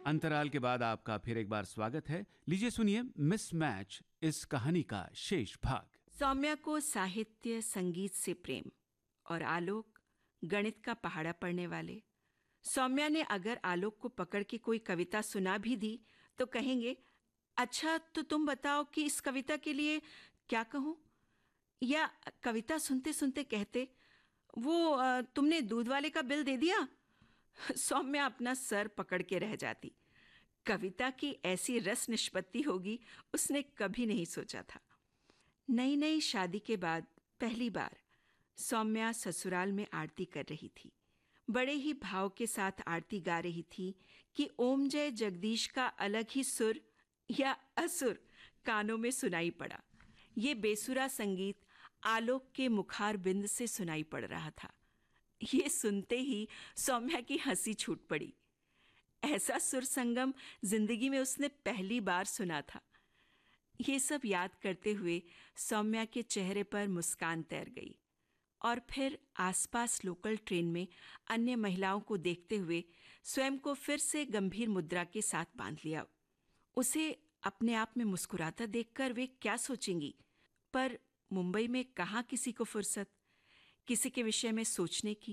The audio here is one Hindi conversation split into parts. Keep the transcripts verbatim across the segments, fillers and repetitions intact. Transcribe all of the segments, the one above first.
अंतराल के बाद आपका फिर एक बार स्वागत है। लीजिए सुनिए मिसमैच, इस कहानी का शेष भाग। सौम्या को साहित्य संगीत से प्रेम और आलोक गणित का पहाड़ा पढ़ने वाले। सौम्या ने अगर आलोक को पकड़ के कोई कविता सुना भी दी तो कहेंगे, अच्छा तो तुम बताओ कि इस कविता के लिए क्या कहूँ। या कविता सुनते सुनते कहते, वो अ, तुमने दूध वाले का बिल दे दिया। सौम्या अपना सर पकड़ के रह जाती। कविता की ऐसी रस निष्पत्ति होगी उसने कभी नहीं सोचा था। नई नई शादी के बाद पहली बार सौम्या ससुराल में आरती कर रही थी। बड़े ही भाव के साथ आरती गा रही थी कि ओम जय जगदीश का अलग ही सुर या असुर कानों में सुनाई पड़ा। ये बेसुरा संगीत आलोक के मुखार बिंद से सुनाई पड़ रहा था। ये सुनते ही सौम्या की हंसी छूट पड़ी। ऐसा सुर संगम जिंदगी में उसने पहली बार सुना था। ये सब याद करते हुए सौम्या के चेहरे पर मुस्कान तैर गई और फिर आसपास लोकल ट्रेन में अन्य महिलाओं को देखते हुए स्वयं को फिर से गंभीर मुद्रा के साथ बांध लिया। उसे अपने आप में मुस्कुराता देखकर वे क्या सोचेंगी, पर मुंबई में कहाँ किसी को फुर्सत किसी के विषय में सोचने की।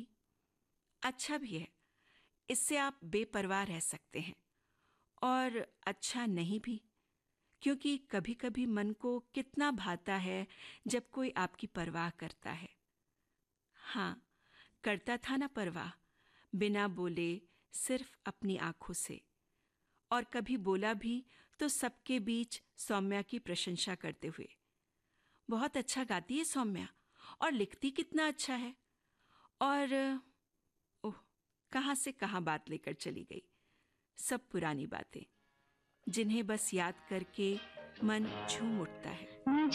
अच्छा भी है, इससे आप बेपरवाह रह सकते हैं, और अच्छा नहीं भी, क्योंकि कभी कभी मन को कितना भाता है जब कोई आपकी परवाह करता है। हाँ, करता था ना परवाह, बिना बोले, सिर्फ अपनी आंखों से। और कभी बोला भी तो सबके बीच सौम्या की प्रशंसा करते हुए, बहुत अच्छा गाती है सौम्या, और लिखती कितना अच्छा है। और ओह, कहाँ से कहाँ बात लेकर चली गई। सब पुरानी बातें जिन्हें बस याद करके मन झूम उठता है।